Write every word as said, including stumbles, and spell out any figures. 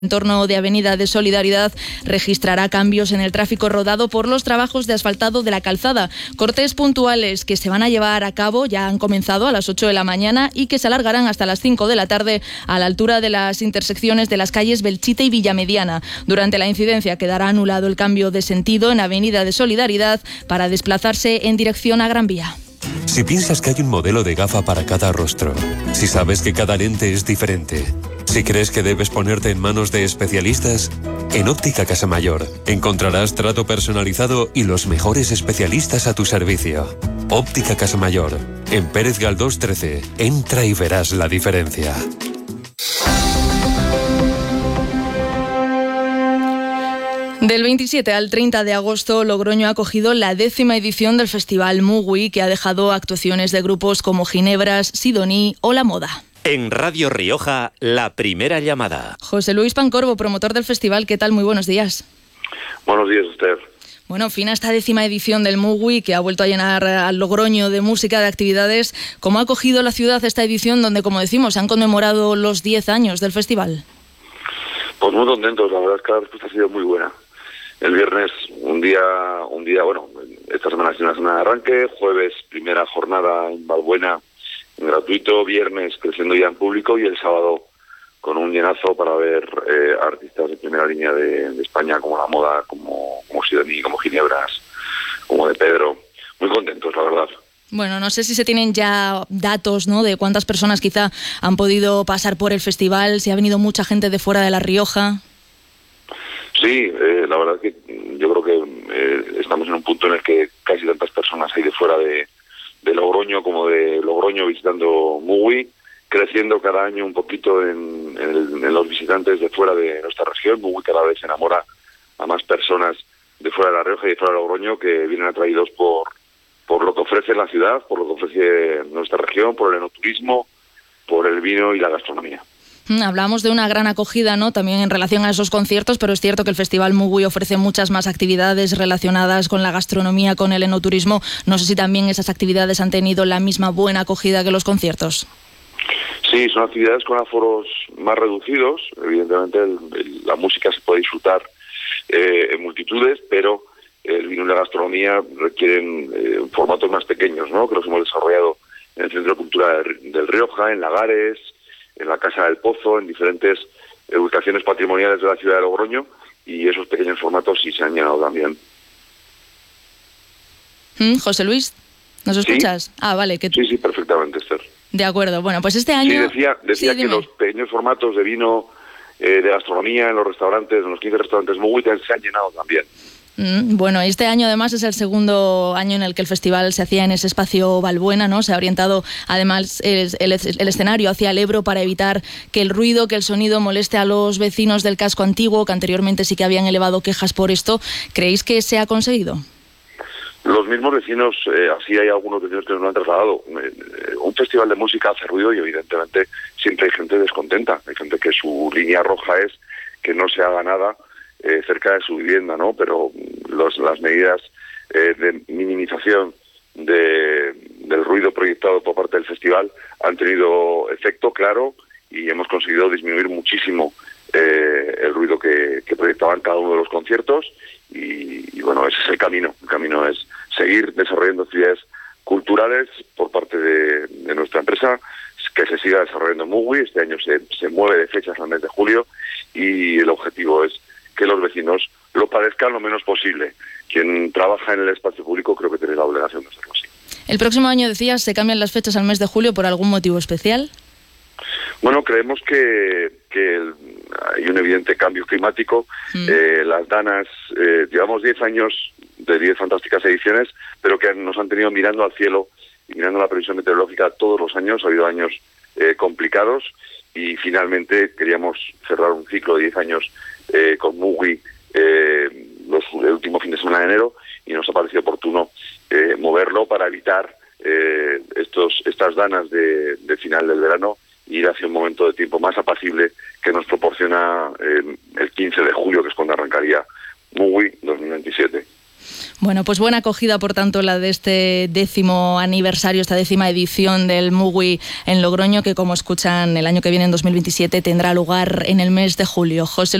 El entorno de Avenida de Solidaridad registrará cambios en el tráfico rodado por los trabajos de asfaltado de la calzada. Cortes puntuales que se van a llevar a cabo, ya han comenzado a las ocho de la mañana y que se alargarán hasta las cinco de la tarde a la altura de las intersecciones de las calles Belchite y Villamediana. Durante la incidencia quedará anulado el cambio de sentido en Avenida de Solidaridad para desplazarse en dirección a Gran Vía. Si piensas que hay un modelo de gafa para cada rostro, si sabes que cada lente es diferente, si crees que debes ponerte en manos de especialistas, en Óptica Casamayor encontrarás trato personalizado y los mejores especialistas a tu servicio. Óptica Casamayor, en Pérez Galdós trece. Entra y verás la diferencia. Del veintisiete al treinta de agosto, Logroño ha acogido la décima edición del Festival Mugui, que ha dejado actuaciones de grupos como Ginebras, Sidoní o La Moda. En Radio Rioja, la primera llamada. José Luis Pancorbo, promotor del festival, ¿qué tal? Muy buenos días. Buenos días, Esther. Bueno, fin a esta décima edición del Mugui, que ha vuelto a llenar al Logroño de música, de actividades. ¿Cómo ha acogido la ciudad esta edición donde, como decimos, se han conmemorado los diez años del festival? Pues muy contentos, la verdad es que la respuesta ha sido muy buena. El viernes, un día, un día, bueno, esta semana es una semana de arranque, jueves, primera jornada en Valbuena, gratuito, viernes creciendo ya en público y el sábado con un llenazo para ver eh, artistas de primera línea de, de España como La Moda, como, como Sidoní, como Ginebras, como de Pedro. Muy contentos, la verdad. Bueno, no sé si se tienen ya datos, ¿no?, de cuántas personas quizá han podido pasar por el festival, si ha venido mucha gente de fuera de La Rioja. Sí, eh, la verdad es que yo creo que eh, estamos en un punto en el que casi tantas personas hay de fuera de, de Logroño como de Logroño visitando Mugui, creciendo cada año un poquito en, en, el, en los visitantes de fuera de nuestra región. Mugui cada vez enamora a más personas de fuera de La Rioja y de fuera de Logroño que vienen atraídos por, por lo que ofrece la ciudad, por lo que ofrece nuestra región, por el enoturismo, por el vino y la gastronomía. Hablamos de una gran acogida, ¿no?, también en relación a esos conciertos, pero es cierto que el Festival Mugui ofrece muchas más actividades relacionadas con la gastronomía, con el enoturismo. No sé si también esas actividades han tenido la misma buena acogida que los conciertos. Sí, son actividades con aforos más reducidos. Evidentemente el, el, la música se puede disfrutar eh, en multitudes, pero el vino y la gastronomía requieren eh, formatos más pequeños, ¿no?, que los hemos desarrollado en el Centro de Cultura del Rioja, en Lagares, en la Casa del Pozo, en diferentes ubicaciones patrimoniales de la ciudad de Logroño, y esos pequeños formatos sí se han llenado también. ¿Mm, José Luis? ¿Nos escuchas? ¿Sí? Ah, vale. Que... Sí, sí, perfectamente, Esther. De acuerdo. Bueno, pues este año... Sí, decía, decía sí, que los pequeños formatos de vino, eh, de gastronomía en los restaurantes, en los quince restaurantes Mugui, se han llenado también. Bueno, este año además es el segundo año en el que el festival se hacía en ese espacio Valbuena, ¿no? Se ha orientado además el, el, el escenario hacia el Ebro para evitar que el ruido, que el sonido moleste a los vecinos del casco antiguo, que anteriormente sí que habían elevado quejas por esto. ¿Creéis que se ha conseguido? Los mismos vecinos, eh, así hay algunos vecinos que nos lo han trasladado. Eh, un festival de música hace ruido y evidentemente siempre hay gente descontenta. Hay gente que su línea roja es que no se haga nada Eh, cerca de su vivienda, ¿no? Pero los, las medidas eh, de minimización de, del ruido proyectado por parte del festival han tenido efecto claro y hemos conseguido disminuir muchísimo eh, el ruido que, que proyectaban cada uno de los conciertos y, y bueno, ese es el camino. El camino es seguir desarrollando actividades culturales por parte de, de nuestra empresa, que se siga desarrollando Mugui. Este año se, se mueve de fechas al mes de julio y el objetivo es que los vecinos lo padezcan lo menos posible. Quien trabaja en el espacio público creo que tiene la obligación de hacerlo así. El próximo año, decías, se cambian las fechas al mes de julio por algún motivo especial. Bueno, creemos que, que el, hay un evidente cambio climático. Mm. Eh, las danas, eh, llevamos diez años de diez fantásticas ediciones, pero que nos han tenido mirando al cielo y mirando la previsión meteorológica todos los años. Ha habido años eh, complicados y finalmente queríamos cerrar un ciclo de diez años Eh, con Mugui eh, los, el último fin de semana de enero y nos ha parecido oportuno eh, moverlo para evitar eh, estos estas danas de, de final del verano e ir hacia un momento de tiempo más apacible que nos proporciona eh, el quince de julio, que es cuando arrancaría Mugui dos mil veintisiete. Bueno, pues buena acogida, por tanto, la de este décimo aniversario, esta décima edición del Mugui en Logroño, que como escuchan, el año que viene, en dos mil veintisiete, tendrá lugar en el mes de julio. José